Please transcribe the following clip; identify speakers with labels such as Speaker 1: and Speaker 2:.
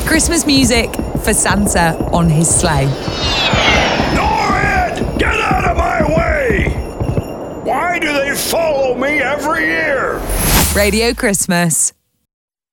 Speaker 1: Christmas music for Santa on his sleigh.
Speaker 2: Norrid, get out of my way! Why do they follow me every year?
Speaker 1: Radio Christmas